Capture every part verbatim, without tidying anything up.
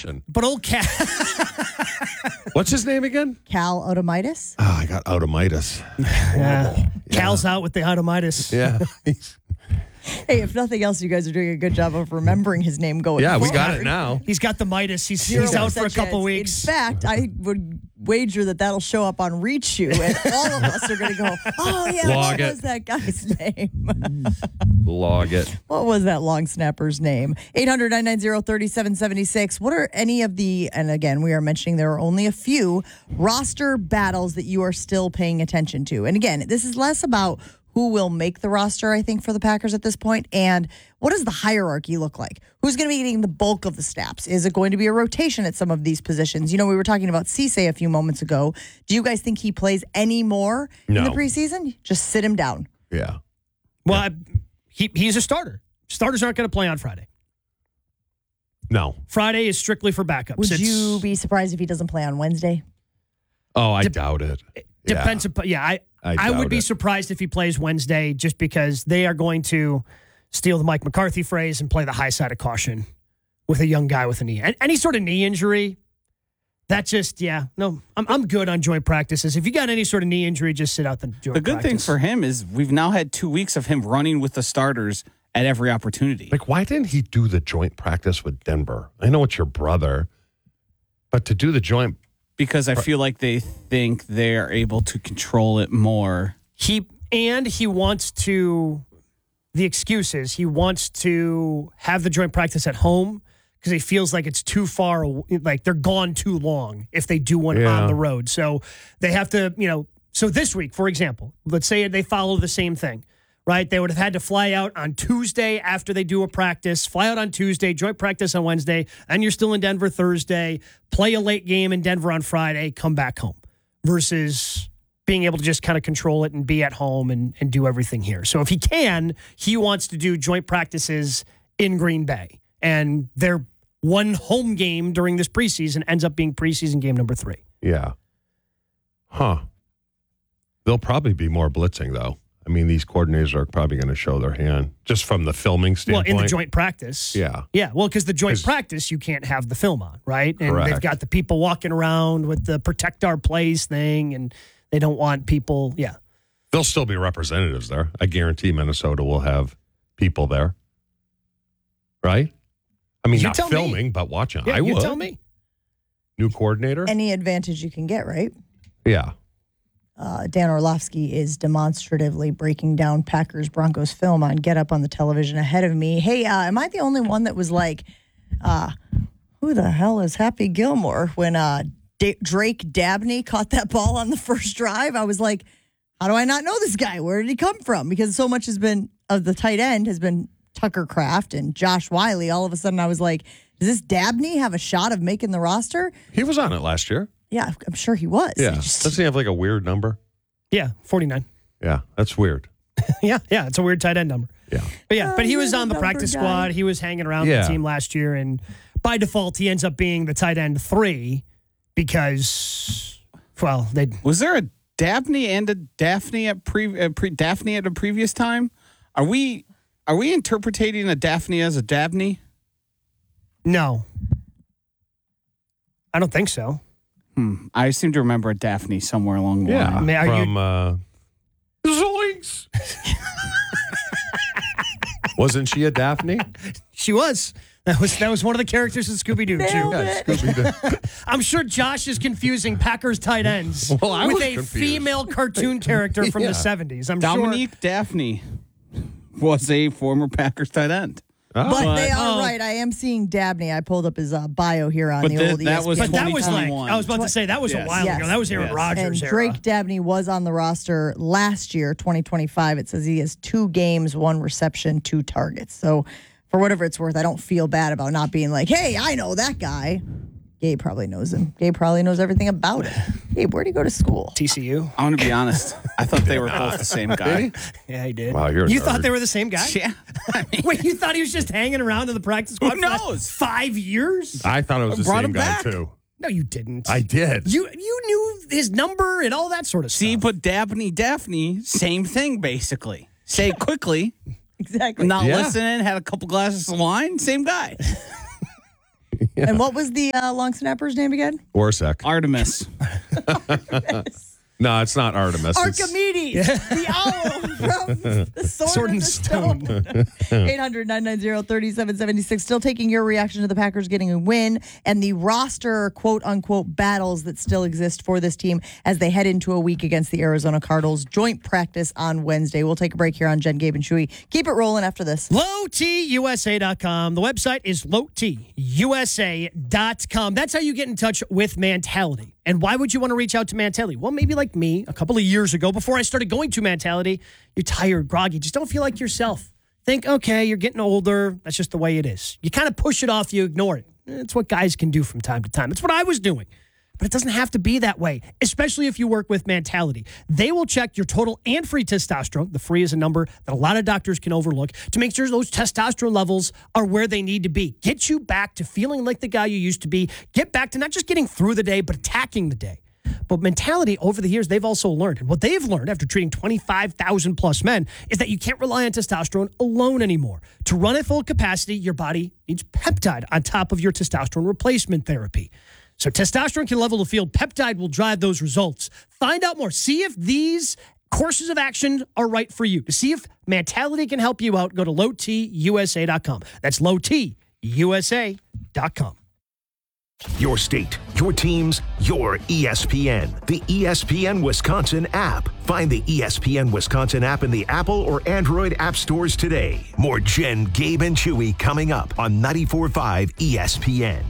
position. But old Cal. What's his name again? Cal Otomitis. Oh, I got automitis. Yeah. Cal's out with the automitis. Yeah. Hey, if nothing else, you guys are doing a good job of remembering his name going Yeah, we forward. got it now. He's got the mitis. He's, Zero he's out for a percent couple chance. weeks. In fact, I would wager that that'll show up on Reach You, and all of us are going to go, oh, yeah, Log what it. was that guy's name? Log it. What was that long snapper's name? eight hundred, nine nine zero, three seven seven six. What are any of the, and again, we are mentioning there are only a few roster battles that you are still paying attention to. And again, this is less about who will make the roster, I think, for the Packers at this point, and what does the hierarchy look like? Who's going to be getting the bulk of the snaps? Is it going to be a rotation at some of these positions? You know, we were talking about Cisse a few moments ago. Do you guys think he plays any more No. in the preseason? Just sit him down. Yeah. Well, I, he he's a starter. Starters aren't going to play on Friday. No. Friday is strictly for backups. Would It's- you be surprised if he doesn't play on Wednesday? Oh, I Dep- doubt it. Depends Yeah. upon, yeah, I, I I, would doubt be it. surprised if he plays Wednesday just because they are going to steal the Mike McCarthy phrase and play the high side of caution with a young guy with a knee. And any sort of knee injury, that just, yeah, no, I'm I'm good on joint practices. If you got any sort of knee injury, just sit out the joint The good thing practice. for him is we've now had two weeks of him running with the starters at every opportunity. Like, why didn't he do the joint practice with Denver? I know it's your brother, but to do the joint, Because I feel like they think they're able to control it more. He and he wants to, the excuses, he wants to have the joint practice at home because he feels like it's too far, aw- like they're gone too long if they do one Yeah. on the road. So they have to, you know, so this week, for example, let's say they follow the same thing, right? They would have had to fly out on Tuesday after they do a practice, fly out on Tuesday, joint practice on Wednesday, and you're still in Denver Thursday, play a late game in Denver on Friday, come back home versus being able to just kind of control it and be at home and, and do everything here. So if he can, he wants to do joint practices in Green Bay. And their one home game during this preseason ends up being preseason game number three. yeah. Huh. There'll probably be more blitzing, though. I mean, these coordinators are probably going to show their hand just from the filming standpoint. Well, in the joint practice. Yeah. Yeah. Well, because the joint 'Cause- practice, you can't have the film on, right? And they've Correct. got the people walking around with the protect our plays thing, and they don't want people. Yeah. There'll still be representatives there. I guarantee Minnesota will have people there. Right? I mean, You not tell me. filming, but watching. Yeah, I you would. tell me. New coordinator? Any advantage you can get, right? Yeah. Uh, Dan Orlovsky is demonstratively breaking down Packers Broncos film on Get Up on the television ahead of me. Hey, uh, am I the only one that was like, uh, who the hell is Happy Gilmore when uh, D- Drake Dabney caught that ball on the first drive? I was like, how do I not know this guy? Where did he come from? Because so much has been of the tight end has been Tucker Kraft and Josh Wiley. All of a sudden, I was like, does this Dabney have a shot of making the roster? He was on it last year. Yeah, I'm sure he was. Yeah. I just- Doesn't he have like a weird number? Yeah. forty-nine. Yeah. That's weird. yeah. Yeah. It's a weird tight end number. Yeah. But yeah, Oh, but he you're was the on the number practice guy. squad. He was hanging around Yeah. the team last year, and by default, he ends up being the tight end three because, well, they Was there a Dabney and a Daphne at pre, uh, pre Daphne at a previous time? Are we are we interpreting a Daphne as a Dabney? no, I don't think so. Hmm. I seem to remember a Daphne somewhere along the Yeah. line. mean, are From uh, Zoinks. Wasn't she a Daphne? She was. That was that was one of the characters in Scooby Doo. Nailed too. it. Scooby-Doo. I'm sure Josh is confusing Packers tight ends Well, I with was a confused. female cartoon character from Yeah. the seventies. I'm Dominique Daphne was a former Packers tight end. Oh. But, But- they are oh. right. I am seeing Dabney. I pulled up his uh, bio here on But the th- old E that S P N. was sure, but that was like twenty twenty-one. I was about to say that was a Yes. while Yes. ago. That was Aaron Yes. Rodgers and era. Drake Dabney was on the roster last year, twenty twenty-five. It says he has two games, one reception, two targets. So for whatever it's worth, I don't feel bad about not being like, hey, I know that guy. Gabe probably knows him. Gabe probably knows everything about it. Gabe, where'd he go to school? T C U. I'm going to be honest. I thought they were both the same guy. Yeah, he did. Wow, you're a you nerd. thought they were the same guy? Yeah. I mean, Wait, you thought he was just hanging around in the practice squad Who for the last knows? five years? I thought it was the Brought same him guy, back. too. No, you didn't. I did. You you knew his number and all that sort of see, stuff. but Dabney Daphne, same thing basically. Say it quickly, Exactly. not Yeah. listening, had a couple glasses of wine, same guy. And what was the uh, long snapper's name again? Orsak. Artemis. No, it's not Artemis. It's- Archimedes, the owl from the Sword, Sword and and the Stone. Stone. eight hundred, nine nine zero, three seven seven six. Still taking your reaction to the Packers getting a win and the roster quote-unquote battles that still exist for this team as they head into a week against the Arizona Cardinals. Joint practice on Wednesday. We'll take a break here on Jen, Gabe, and Chewy. Keep it rolling after this. low t u s a dot com. The website is low t u s a dot com. That's how you get in touch with Mentality. And why would you want to reach out to Mentality? Well, maybe like me a couple of years ago, before I started going to Mentality, you're tired, groggy, just don't feel like yourself. Think, okay, you're getting older. That's just the way it is. You kind of push it off, you ignore it. It's what guys can do from time to time. That's what I was doing. But it doesn't have to be that way, especially if you work with Mentality. They will check your total and free testosterone. The free is a number that a lot of doctors can overlook to make sure those testosterone levels are where they need to be. Get you back to feeling like the guy you used to be. Get back to not just getting through the day, but attacking the day. But Mentality, over the years, they've also learned, and what they've learned after treating twenty-five thousand plus men, is that you can't rely on testosterone alone anymore. To run at full capacity, your body needs peptide on top of your testosterone replacement therapy. So testosterone can level the field. Peptide will drive those results. Find out more. See if these courses of action are right for you. To see if Mentality can help you out, go to low t u s a dot com. That's low t u s a dot com. Your state, your teams, your E S P N. The E S P N Wisconsin app. Find the E S P N Wisconsin app in the Apple or Android app stores today. More Jen, Gabe, and Chewy coming up on ninety-four point five E S P N.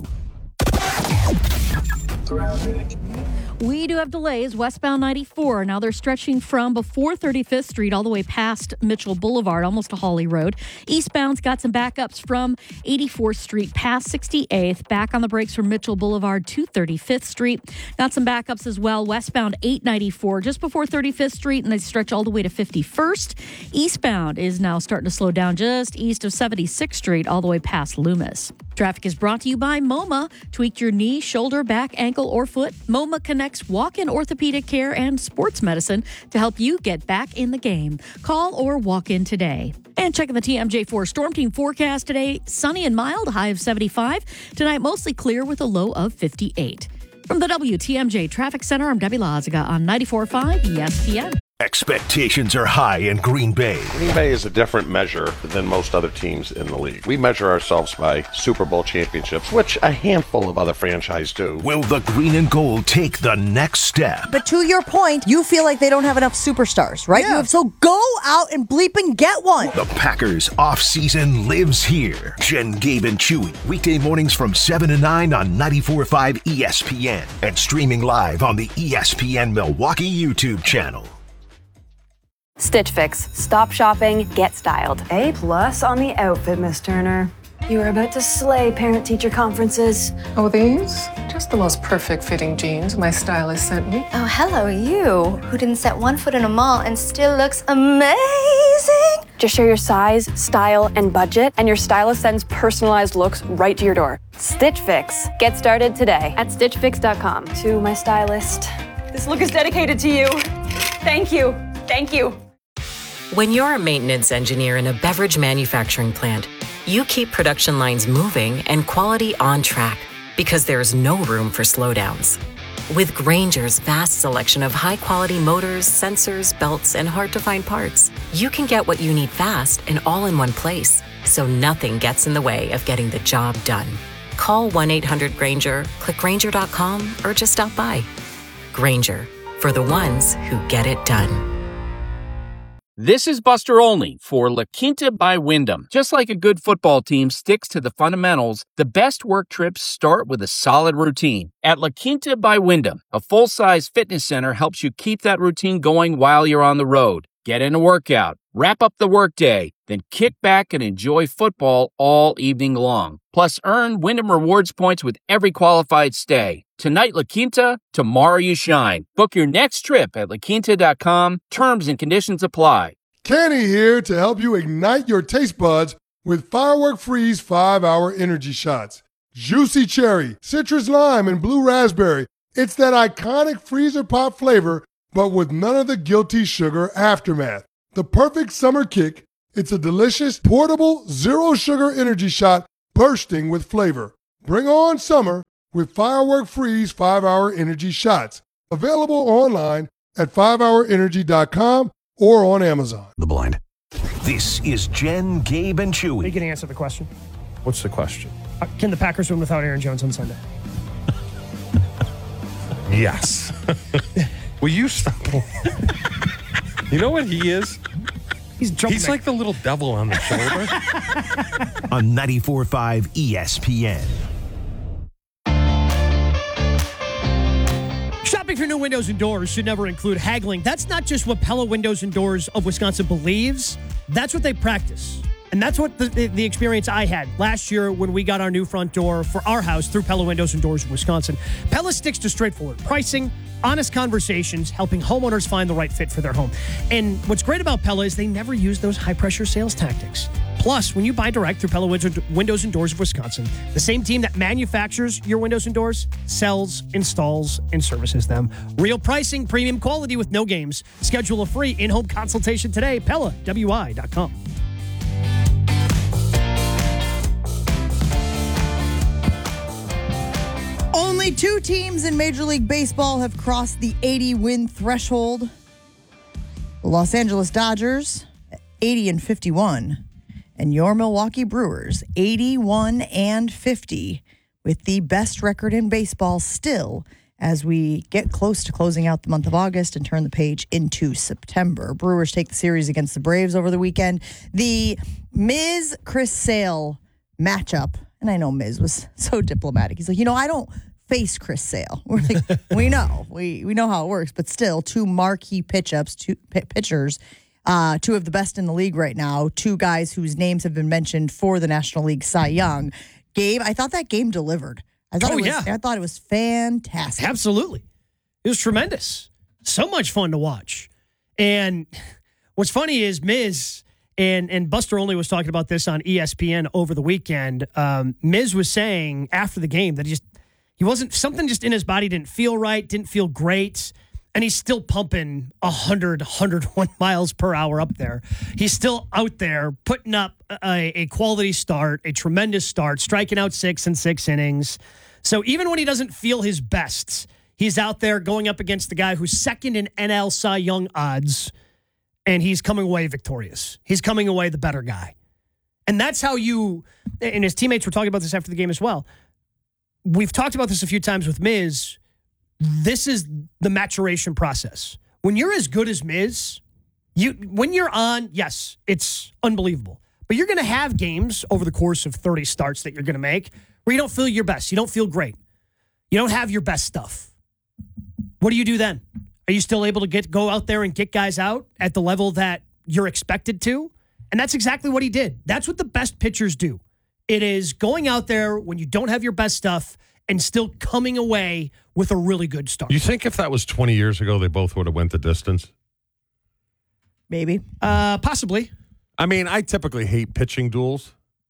We do have delays westbound ninety-four. Now they're stretching from before thirty-fifth Street all the way past Mitchell Boulevard, almost to Hawley Road. Eastbound's got some backups from eighty-fourth Street past sixty-eighth. Back on the brakes from Mitchell Boulevard to thirty-fifth Street. Got some backups as well. Westbound eight ninety-four just before thirty-fifth Street, and they stretch all the way to fifty-first. Eastbound is now starting to slow down just east of seventy-sixth Street all the way past Loomis. Traffic is brought to you by MoMA. Tweak your knee, shoulder, back, ankle, or foot. MoMA connects walk-in orthopedic care and sports medicine to help you get back in the game. Call or walk in today. And checking the T M J four Storm Team forecast today, sunny and mild, high of seventy-five. Tonight, mostly clear with a low of fifty-eight. From the W T M J Traffic Center, I'm Debbie Loziga on ninety-four point five E S P N. Expectations are high in Green Bay. Green Bay is a different measure than most other teams in the league. We measure ourselves by Super Bowl championships, which a handful of other franchises do. Will the green and gold take the next step? But to your point, you feel like they don't have enough superstars, right? Yeah. You- So go out and bleep and get one. The Packers off-season lives here. Jen, Gabe, and Chewy. Weekday mornings from seven to nine on ninety-four point five E S P N. And streaming live on the E S P N Milwaukee YouTube channel. Stitch Fix. Stop shopping, get styled. A plus on the outfit, Miss Turner. You are about to slay parent-teacher conferences. Oh, these? Just the most perfect fitting jeans my stylist sent me. Oh, hello, you, who didn't set one foot in a mall and still looks amazing. Just share your size, style, and budget, and your stylist sends personalized looks right to your door. Stitch Fix. Get started today at stitch fix dot com. To my stylist, this look is dedicated to you. Thank you. Thank you. When you're a maintenance engineer in a beverage manufacturing plant, you keep production lines moving and quality on track because there's no room for slowdowns. With Grainger's vast selection of high-quality motors, sensors, belts, and hard-to-find parts, you can get what you need fast and all in one place, so nothing gets in the way of getting the job done. Call one eight hundred Grainger, click Grainger dot com, or just stop by. Grainger, for the ones who get it done. This is Buster Olney for La Quinta by Wyndham. Just like a good football team sticks to the fundamentals, the best work trips start with a solid routine. At La Quinta by Wyndham, a full-size fitness center helps you keep that routine going while you're on the road. Get in a workout, wrap up the workday, then kick back and enjoy football all evening long. Plus, earn Wyndham Rewards points with every qualified stay. Tonight, La Quinta, tomorrow you shine. Book your next trip at la quinta dot com. Terms and conditions apply. Kenny here to help you ignite your taste buds with Firework Freeze five hour energy shots. Juicy cherry, citrus lime, and blue raspberry. It's that iconic freezer pop flavor, but with none of the guilty sugar aftermath. The perfect summer kick. It's a delicious, portable, zero sugar energy shot bursting with flavor. Bring on summer with Firework Freeze five hour Energy Shots. Available online at five hour energy dot com or on Amazon. The Blind. This is Jen, Gabe, and Chewy. You can answer the question. What's the question? Uh, can the Packers win without Aaron Jones on Sunday? Yes. Will you stop? You know what he is? He's He's like the little devil on the shoulder. On ninety-four point five E S P N. Shopping for new windows and doors should never include haggling. That's not just what Pella Windows and Doors of Wisconsin believes. That's what they practice. And that's what the, the, the experience I had last year when we got our new front door for our house through Pella Windows and Doors of Wisconsin. Pella sticks to straightforward pricing, honest conversations, helping homeowners find the right fit for their home. And what's great about Pella is they never use those high-pressure sales tactics. Plus, when you buy direct through Pella Windows and Doors of Wisconsin, the same team that manufactures your windows and doors sells, installs, and services them. Real pricing, premium quality with no games. Schedule a free in-home consultation today. Pella W I dot com. Only two teams in Major League Baseball have crossed the eighty-win threshold. The Los Angeles Dodgers, eighty and fifty-one. And your Milwaukee Brewers, eighty-one and fifty, with the best record in baseball still as we get close to closing out the month of August and turn the page into September. Brewers take the series against the Braves over the weekend. The Miz Chris Sale matchup, and I know Miz was so diplomatic. He's like, you know, I don't face Chris Sale. We're like, we know. We we know how it works, but still, two marquee pitch-ups, two p- pitchers, Uh, two of the best in the league right now, two guys whose names have been mentioned for the National League Cy Young. Gabe, I thought that game delivered. I thought Oh, it was, yeah. I thought it was fantastic. Absolutely. It was tremendous. So much fun to watch. And what's funny is Miz and, and Buster Olney was talking about this on E S P N over the weekend. Um, Miz was saying after the game that he just, he wasn't, something just in his body didn't feel right, didn't feel great. And he's still pumping one hundred, one hundred one miles per hour up there. He's still out there putting up a, a quality start, a tremendous start, striking out six in six innings. So even when he doesn't feel his best, he's out there going up against the guy who's second in N L Cy Young odds, and he's coming away victorious. He's coming away the better guy. And that's how you, and his teammates were talking about this after the game as well. We've talked about this a few times with Miz. This is the maturation process. When you're as good as Miz, you when you're on, yes, it's unbelievable. But you're going to have games over the course of thirty starts that you're going to make where you don't feel your best. You don't feel great. You don't have your best stuff. What do you do then? Are you still able to get go out there and get guys out at the level that you're expected to? And that's exactly what he did. That's what the best pitchers do. It is going out there when you don't have your best stuff and still coming away with a really good start. You think if that was twenty years ago, they both would have went the distance? Maybe. Uh, possibly. I mean, I typically hate pitching duels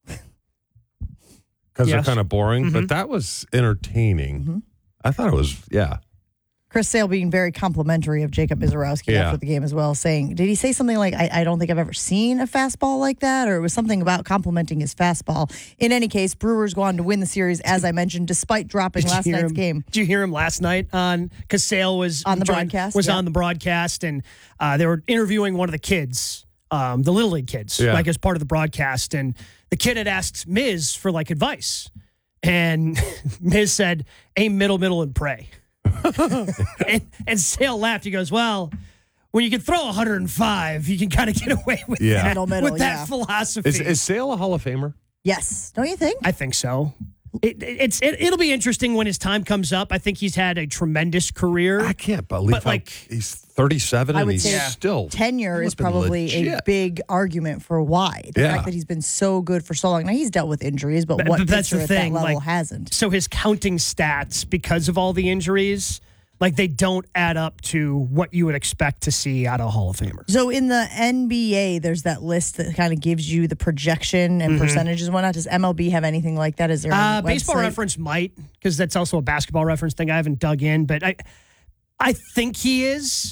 because they're Yes. kind of boring, Mhm. but that was entertaining. Mm-hmm. I thought it was, yeah. Chris Sale being very complimentary of Jacob Mizorowski Yeah. after the game as well, saying, did he say something like, I, I don't think I've ever seen a fastball like that? Or it was something about complimenting his fastball. In any case, Brewers go on to win the series, as I mentioned, despite dropping Did you last hear night's him- game. Did you hear him last night on, because Sale was On the joined- broadcast, Was yeah. on the broadcast, and uh, they were interviewing one of the kids, um, the Little League kids, Yeah. like as part of the broadcast. And the kid had asked Miz for like advice. And Miz said, aim middle, middle, and pray. and, and Sale laughed. He goes, well, when you can throw one hundred five, you can kind of get away with Yeah. that, Middle, middle, with that yeah. philosophy. Is, is Sale a Hall of Famer? Yes. Don't you think? I think so. It, it, it's it, it'll be interesting when his time comes up. I think he's had a tremendous career. I can't believe But, how like- he's thirty-seven I and would he's say still tenure is flipping probably a legit. big argument for why. The Yeah. fact that he's been so good for so long. Now, he's dealt with injuries, but, But- what but that's pitcher the at thing, that level like- hasn't? So his counting stats, because of all the injuries, like they don't add up to what you would expect to see out of Hall of Famers. So in the N B A, there's that list that kind of gives you the projection and Mhm. percentages and whatnot. Does M L B have anything like that? Is there Uh, a baseball website? reference might, because that's also a basketball reference thing. I haven't dug in, but I, I think he is. But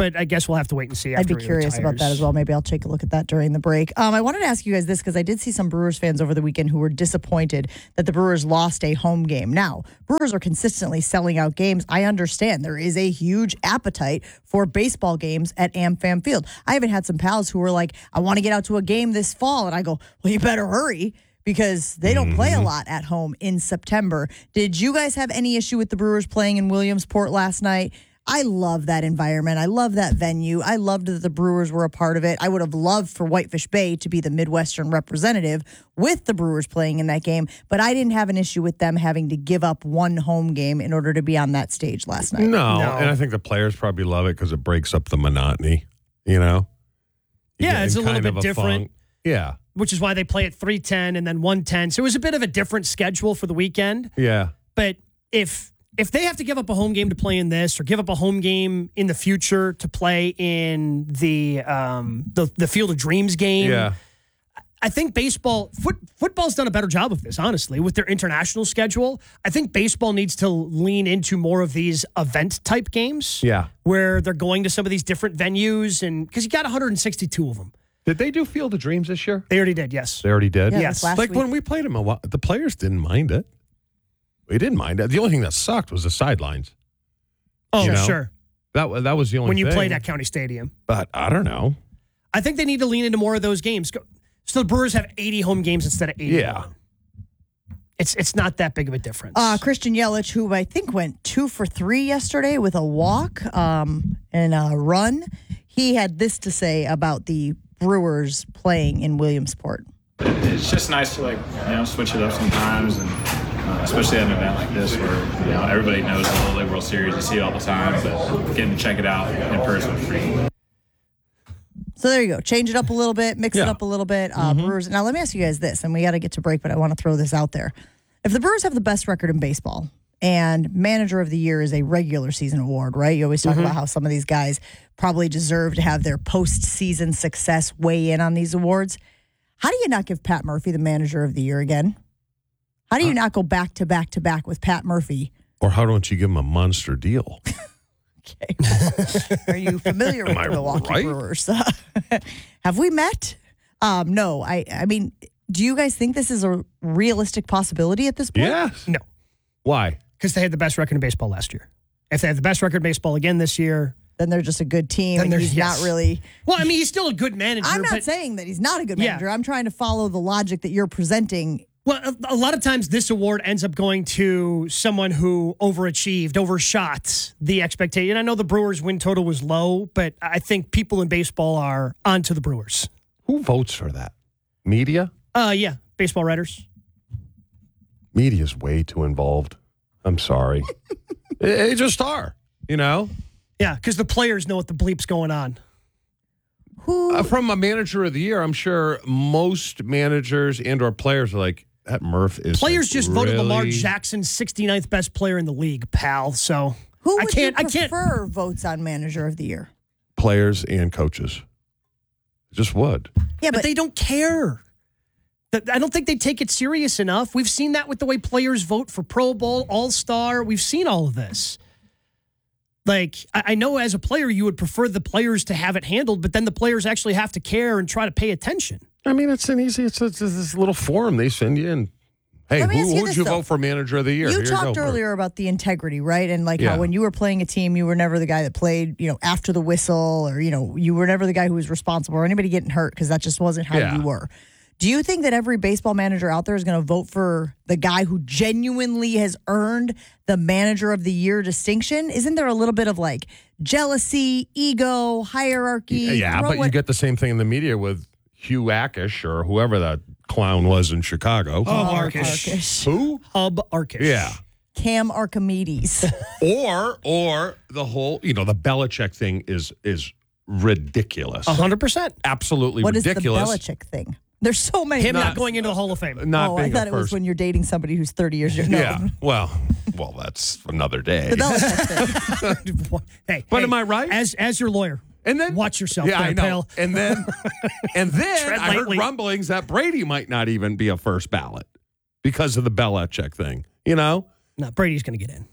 but I guess we'll have to wait and see. I'd After be he curious about retires. that as well. Maybe I'll take a look at that during the break. Um, I wanted to ask you guys this because I did see some Brewers fans over the weekend who were disappointed that the Brewers lost a home game. Now, Brewers are consistently selling out games. I understand there is a huge appetite for baseball games at AmFam Field. I even had some pals who were like, I want to get out to a game this fall. And I go, well, you better hurry, because they don't play a lot at home in September. Did you guys have any issue with the Brewers playing in Williamsport last night? I love that environment. I love that venue. I loved that the Brewers were a part of it. I would have loved for Whitefish Bay to be the Midwestern representative with the Brewers playing in that game, but I didn't have an issue with them having to give up one home game in order to be on that stage last night. No, No. and I think the players probably love it because it breaks up the monotony, you know? You Yeah, get it's in a little kind bit of a different. funk. Yeah, Which is why they play at three ten and then one ten. So it was a bit of a different schedule for the weekend. yeah. But if if they have to give up a home game to play in this, or give up a home game in the future to play in the um, the, the Field of Dreams game, Yeah. I think baseball, foot, football's done a better job of this, honestly, with their international schedule. I think baseball needs to lean into more of these event-type games. Yeah. Where they're going to some of these different venues, and because you got one hundred sixty-two of them. Did they do Field of Dreams this year? They already did, yes. They already did? Yeah, Yes. that's last Like week. when we played them, a while, the players didn't mind it. They didn't mind it. The only thing that sucked was the sidelines. Oh, You know? sure. That, wa- that was the only When you thing. played at County Stadium. But I don't know. I think they need to lean into more of those games. Go- So the Brewers have eighty home games instead of eighty. Yeah. It's it's not that big of a difference. Uh, Christian Yelich, who I think went two for three yesterday with a walk um, and a run, he had this to say about the Brewers playing in Williamsport. It's just nice to, like, you know, switch it up sometimes, and uh, especially at an event like this where, you know, everybody knows the Little League World Series. You see it all the time, but getting to check it out in person is free. So there you go. Change it up a little bit, mix it Yeah. up a little bit. Uh, Brewers. Now, let me ask you guys this, and we got to get to break, but I want to throw this out there. If the Brewers have the best record in baseball, and Manager of the Year is a regular season award, right? You always talk about how some of these guys probably deserve to have their postseason success weigh in on these awards. How do you not give Pat Murphy the Manager of the Year again? How do you not go back to back to back with Pat Murphy? Or how don't you give them a monster deal? Okay. Are you familiar with Am I the Milwaukee right? Brewers? Have we met? Um, no. I, I mean, do you guys think this is a realistic possibility at this point? Yes. No. Why? Because they had the best record in baseball last year. If they have the best record in baseball again this year, Then they're just a good team, Then and they're- he's yes. not really. well, I mean, he's still a good manager. I'm not but, saying that he's not a good Yeah. manager. I'm trying to follow the logic that you're presenting. Well, a, a lot of times this award ends up going to someone who overachieved, overshot the expectation. I know the Brewers' win total was low, but I think people in baseball are onto the Brewers. Who votes for that? Media? Uh, yeah, baseball writers. Media's way too involved. I'm sorry. they, they just are, you know? Yeah, because the players know what the bleep's going on. Who? Uh, from a manager of the year, I'm sure most managers and or players are like, that Murph is Players like, just voted Lamar really- Jackson sixty-ninth best player in the league, pal. So Who I would can't. you I can't. prefer votes on Manager of the Year? Players and coaches. Just would. Yeah, but, but, they don't care. Th- I don't think they take it serious enough. We've seen that with the way players vote for Pro Bowl, All Star. We've seen all of this. Like, I, I know as a player, you would prefer the players to have it handled, but then the players actually have to care and try to pay attention. I mean, it's an easy, it's, it's, it's this little form they send you in. Hey, Let me ask who you would this, you though. vote for manager of the year? You Here talked go, earlier about the integrity, right? And like Yeah. how when you were playing a team, you were never the guy that played, you know, after the whistle, or, you know, you were never the guy who was responsible or anybody getting hurt, because that just wasn't how Yeah. you were. Do you think that every baseball manager out there is going to vote for the guy who genuinely has earned the Manager of the Year distinction? Isn't there a little bit of like jealousy, ego, hierarchy? Yeah, Throw but you what- get the same thing in the media with Hugh Akish or whoever that clown was in Chicago. Oh, Arkish. Arkish. Who? Hub Arkish. Yeah. Cam Archimedes. or or the whole, you know, the Belichick thing is is ridiculous. one hundred percent. Absolutely What is the ridiculous. Belichick thing? There's so many. Him not, Not- going into the Hall of Fame. Not oh, I being thought a it was first. when you're dating somebody who's thirty years younger. No. Yeah. Well, well, that's another day. The Belichick thing. hey, But hey, am I right? As as your lawyer, And then watch yourself. Yeah, there, I know. pal. And then and then Tread I heard lightly. rumblings that Brady might not even be a first ballot because of the Belichick thing. You know? No, Brady's going to get in.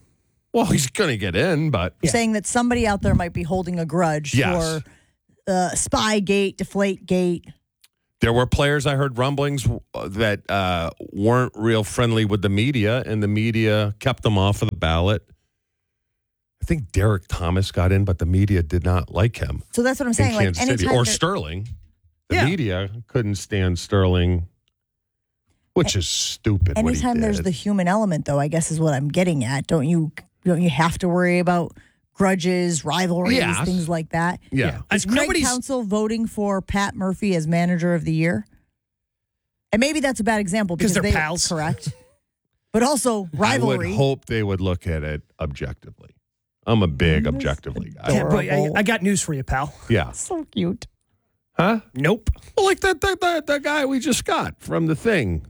Well, he's going to get in, but saying that somebody out there might be holding a grudge Yes. for uh, Spygate, Deflategate. there were players I heard rumblings that uh, weren't real friendly with the media, and the media kept them off of the ballot. I think Derek Thomas got in, but the media did not like him. So that's what I'm in saying. Like Kansas City. anytime Or there- Sterling. The Yeah. media couldn't stand Sterling, which is stupid. what he Anytime there's did. the human element, though, I guess is what I'm getting at. Don't you? Don't you have to worry about grudges, rivalries, Yes. things like that? Yeah. Is Craig Nobody's- Counsell voting for Pat Murphy as manager of the year? And maybe that's a bad example because they're they pals. correct. But also rivalry. I would hope they would look at it objectively. I'm a big objectively guy. Yeah, but I, I got news for you, pal. Yeah. So cute. Huh? Nope. Well, like that, that, that, that guy we just got from the thing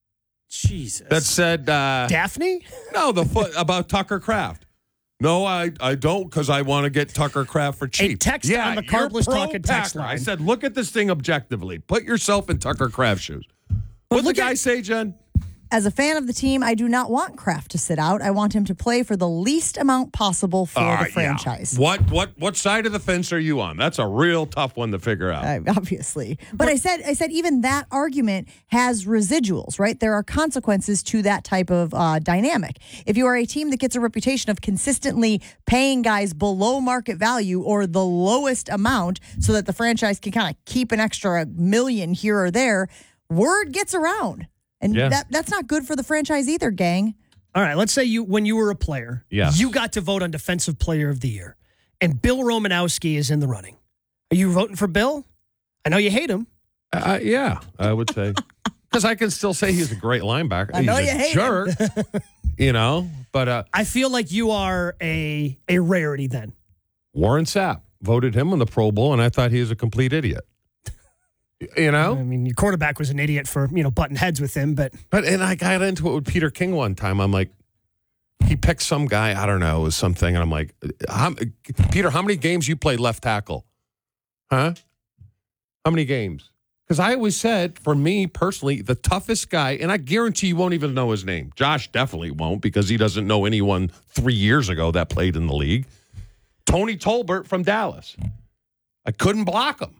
Jesus. that said, uh, Daphne? no, the foot about Tucker Kraft. No, I, I don't because I want to get Tucker Kraft for cheap. text yeah, on the you're Carbless pro Talking text Packer. I line. said, look at this thing objectively. Put yourself in Tucker Kraft's shoes. What the look guy at- say, Jen? As a fan of the team, I do not want Kraft to sit out. I want him to play for the least amount possible for Uh, the yeah. franchise. What what what side of the fence are you on? That's a real tough one to figure out. Uh, obviously. But I said I said even that argument has residuals, right? There are consequences to that type of uh, dynamic. If you are a team that gets a reputation of consistently paying guys below market value or the lowest amount so that the franchise can kind of keep an extra million here or there, word gets around. And Yeah. that that's not good for the franchise either, gang. All right, let's say you when you were a player, Yes. you got to vote on Defensive Player of the Year, and Bill Romanowski is in the running. Are you voting for Bill? I know you hate him. Uh, yeah, I would say. Because I can still say he's a great linebacker. I know he's you a hate jerk, you know, but uh, I feel like you are a a rarity then. Warren Sapp voted him in the Pro Bowl, and I thought he was a complete idiot. You know? I mean, your quarterback was an idiot for, you know, butting heads with him, but But and I got into it with Peter King one time. I'm like, he picked some guy, I don't know, it was something, and I'm like, how, Peter, how many games you played left tackle? Huh? How many games? Because I always said, for me personally, the toughest guy, and I guarantee you won't even know his name. Josh definitely won't because he doesn't know anyone three years ago that played in the league. Tony Tolbert from Dallas. I couldn't block him.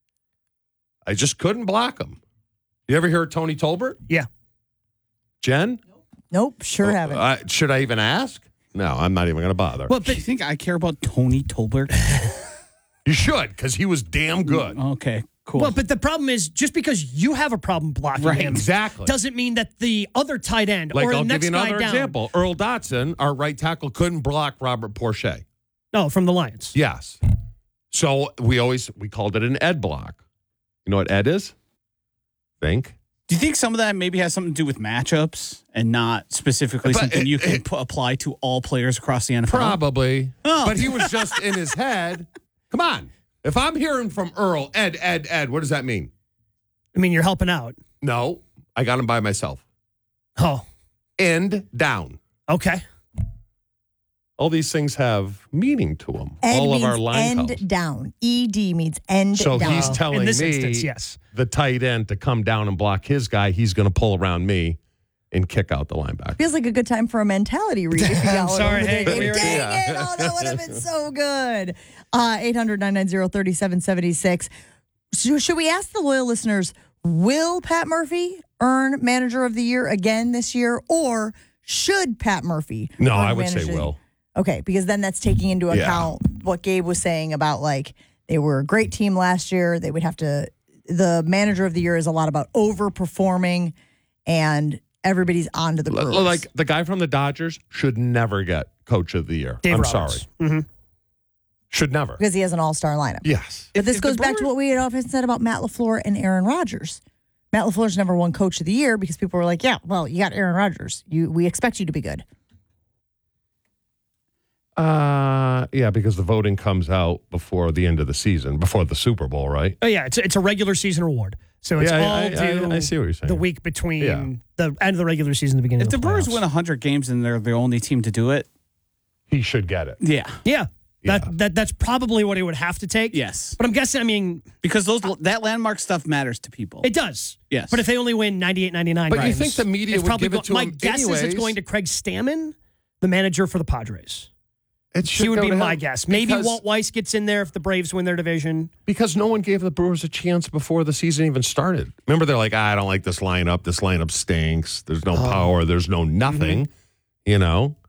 I just couldn't block him. You ever hear of Tony Tolbert? Yeah. Jen? Nope, sure haven't. Uh, should I even ask? No, I'm not even going to bother. Well, but you think I care about Tony Tolbert? You should, because he was damn good. Okay, cool. Well, but the problem is just because you have a problem blocking Right, him exactly. doesn't mean that the other tight end Like, or the I'll give next you guy another down. example. Earl Dotson, our right tackle, couldn't block Robert Porcher. No, from the Lions. Yes. So we always, we called it an Ed block. You know what Ed is? Think. Do you think some of that maybe has something to do with matchups and not specifically But something it- you can it- p- apply to all players across the N F L? Probably. Oh. But he was just in his head. Come on. If I'm hearing from Earl, Ed, Ed, Ed, what does that mean? I mean, you're helping out. No, I got him by myself. Oh. End down. Okay. All these things have meaning to them. Ed All of means our line end calls. down. E D means end So down. he's telling In this me, instance, yes. the tight end, to come down and block his guy. He's going to pull around me and kick out the linebacker. Feels like a good time for a mentality read. If you got I'm one sorry, over Hank, there. we already- Dang Yeah. it. Oh, that would have been so good. Uh, eight hundred, nine nine zero, three seven seven six. So should we ask the loyal listeners, will Pat Murphy earn Manager of the Year again this year, or should Pat Murphy No, earn I would Manager say of the will. Year? Okay, because then that's taking into Yeah. account what Gabe was saying about, like, they were a great team last year. They would have to, the Manager of the Year is a lot about overperforming, and everybody's onto the L- grooves. Like the guy from the Dodgers should never get Coach of the Year. Dave I'm Roberts. sorry. Mm-hmm. Should never. because he has an all-star lineup. Yes. But this If goes the back to Brewers- what we had often said about Matt LaFleur and Aaron Rodgers. Matt LaFleur's never won Coach of the Year because people were like, yeah, well, you got Aaron Rodgers. You, we expect you to be good. Uh, yeah, because the voting comes out before the end of the season, before the Super Bowl, right? Oh, yeah, it's, it's a regular season award. So it's Yeah, all I- I- due I see what you're saying. the week between Yeah. the end of the regular season and the beginning If of the the Brewers playoffs. win one hundred games and they're the only team to do it, He should get it. yeah. Yeah. That, that That's probably what he would have to take. Yes. But I'm guessing, I mean, Because those that landmark stuff matters to people. it does. Yes. But if they only win ninety-eight ninety-nine But you games, think the media it's would probably give it go- to My him guess is it's anyways? going to Craig Stammen the manager for the Padres. It should He would go be to my him guess. Maybe because- Walt Weiss gets in there if the Braves win their division. Because no one gave the Brewers a chance before the season even started. Remember, they're like, ah, I don't like this lineup. This lineup stinks. There's no Oh. power. There's no nothing. Mm-hmm. You know?